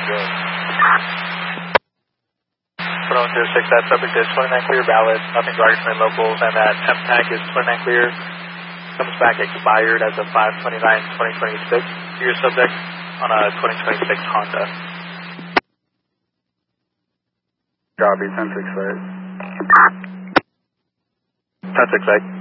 good. 1106, that subject is 29 clear, valid, nothing to Argentine locals, and that temp tag is 29 clear, comes back expired as of 5/29/2026. Your subject on a 2026 Honda. Copy, 10-6, 10-6,